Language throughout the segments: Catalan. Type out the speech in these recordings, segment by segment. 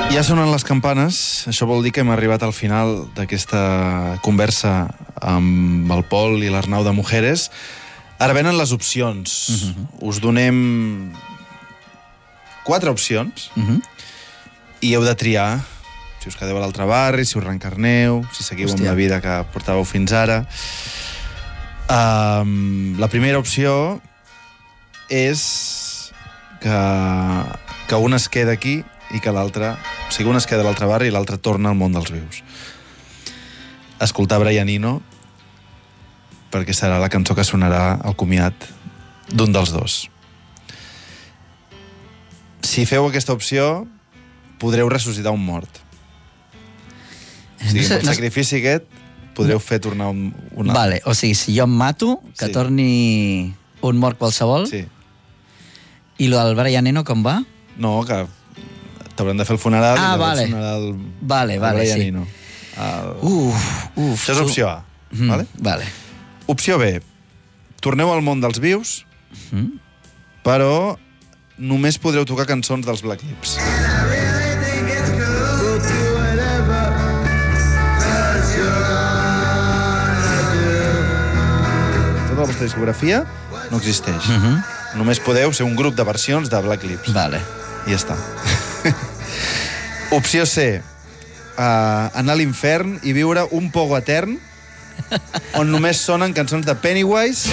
Ja sonen les campanes, això vol dir que hem arribat al final d'aquesta conversa amb el Pol i l'Arnau de Mujeres. Ara venen les opcions. Us donem 4 opcions i heu de triar si us quedeu a l'altre barri, si us reencarneu, si seguiu amb la vida que portàveu fins ara. La primera opció és que un es queda aquí i que l'altre... O sigui, un es queda a l'altre barri i l'altre torna al món dels vius. Escoltar Brian Eno, perquè serà la cançó que sonarà al comiat d'un dels dos. Si feu aquesta opció, podreu ressuscitar un mort. O sigui, per sacrifici aquest, podreu fer tornar un altre. Vale, o sigui, si jo em mato, que torni un mort qualsevol. Sí. I lo del Brian Eno com va? No, que t'hauran de fer el funeral i vale. sonar el Vale, sí. Eno. Això és opció A. Vale. Opció B. Torneu al món dels vius, però només podreu tocar cançons dels Black Lips. Tota la vostra discografia no existeix. Només podeu ser un grup de versions de Black Lips. Vale. I ja està. Opció C. Anar a l'infern i viure un pogo etern on només sonen cançons de Pennywise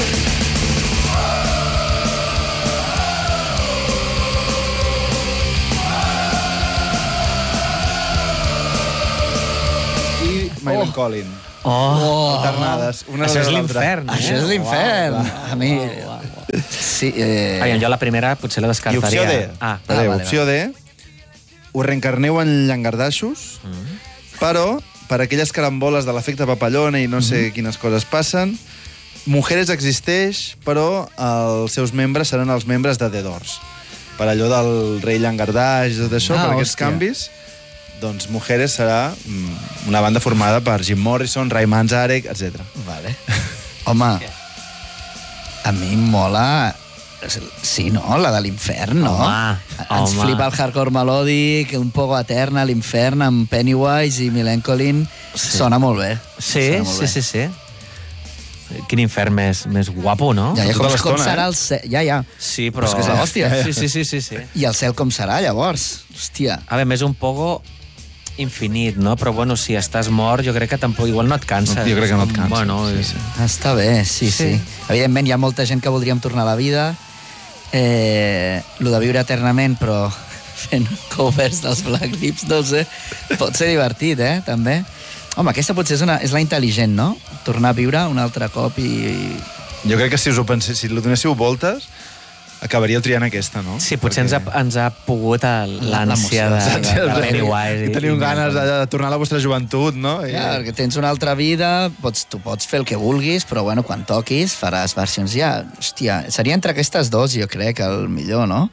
i Michael Collin. Alternades. Això és l'infern, Això és l'infern. A mi... Sí, jo la primera potser la I descartaria. opció D. Opció D. Us reencarneu en llangardaixos, però per aquelles caramboles de l'efecte papallona i no sé quines coses passen, Mujeres existeix, però els seus membres seran els membres de The Doors. Per allò del rei llangardaix, d'això, per aquests canvis, doncs Mujeres serà una banda formada per Jim Morrison, Ray Manzarek, etc. Vale. Home, a mi em mola... Sí, no? La de l'infern, no? Ens flipa el hardcore melòdic, un poco etern a l'infern amb Pennywise i Millen Collin. Sona molt bé. Sí. Quin infern més guapo, no? Ja, com serà el cel... Ja. Sí, però... És que és l'hòstia. Sí. I el cel com serà, llavors? Hòstia. A més un poco infinit, no? Però, bueno, si estàs mort, jo crec que tampoc... Igual no et canses. Jo crec que no et canses. Bueno, Està bé, sí. Evidentment, hi ha molta gent que voldríem tornar a la vida, lo de viure eternament, però fent covers dels Black Lips, no sé, pot ser divertit, també. Home, aquesta potser és la intel·ligent, no? Tornar a viure un altre cop i... Jo crec que si us ho penseu, si ho donéssiu voltes, acabaríeu triant aquesta, no? Sí, potser ens ha pogut l'ànsia de Pennywise. I teniu ganes de tornar a la vostra joventut, no? Ja, perquè tens una altra vida, tu pots fer el que vulguis, però bueno, quan toquis faràs versions ja. Hòstia, seria entre aquestes dos, jo crec, el millor, no?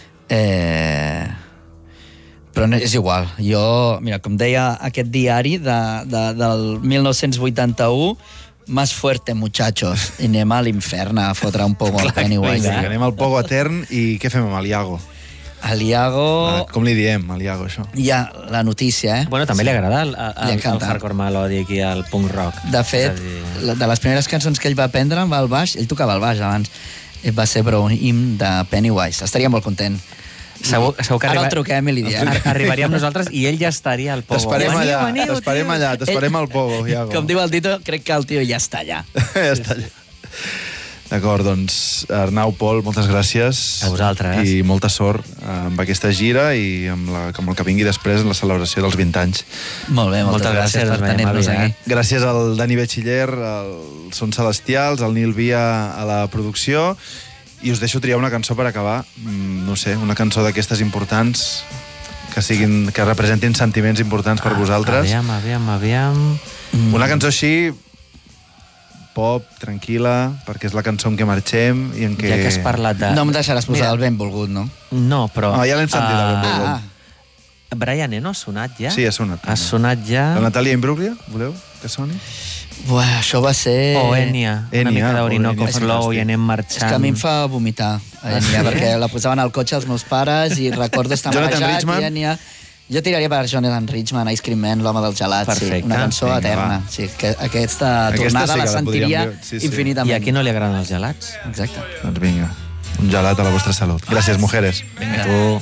Però és igual. Jo, mira, com deia aquest diari del 1981, más fuerte, muchachos. I anem a l'infern a fotre un poco al Pennywise. Anem al pogo etern i què fem amb el Iago? El Iago... Com li diem, al Iago, això? Ja, la notícia, Bueno, també li agrada el hardcore melòdic i el punk rock. De fet, de les primeres cançons que ell va aprendre amb el baix, ell tocava el baix abans, va ser però un himn de Pennywise. Estaria molt content. Segur que ara el truquem i li diem. Arribaríem nosaltres i ell ja estaria al pogo. T'esperem allà, t'esperem al pogo, Iago. Com diu el Tito, crec que el tio ja està allà. Ja està allà. D'acord, doncs, Arnau, Pol, moltes gràcies. A vosaltres. I molta sort amb aquesta gira i amb el que vingui després en la celebració dels 20 anys. Molt bé, moltes gràcies per tenir-nos aquí. Gràcies al Dani Betxiller, al Sons Celestials, al Nil Via a la producció. I us deixo triar una cançó per acabar, no sé, una cançó d'aquestes importants que representin sentiments importants per vosaltres. Aviam. Una cançó així, pop, tranquil·la, perquè és la cançó en què marxem i en què... Ja que has parlat de... No em deixaràs posar el benvolgut, no? No, però... Ja l'hem sentit, el benvolgut. Brian Eno ha sonat ja? Sí, ha sonat. Ha sonat ja... La Natàlia Imbruglia, voleu que soni? Buah, això va ser... O Enya, una mica d'Orinoco Flow i anem marxant. És que a mi em fa vomitar, Enya, perquè la posaven al cotxe els meus pares i recordo estar marejat i Enya... Jo tiraria per Jonathan Richman, Ice Cream Man, l'home del gelat. Perfecte. Sí, una cançó Vinga, eterna. va. Sí, que aquesta tornada sí la que la podríem sentiria veure. Sí, sí. infinitament. I a qui no li agraden els gelats? Exacte. Doncs vinga, un gelat a la vostra salut. Gràcies, mujeres. Vinga. Tu.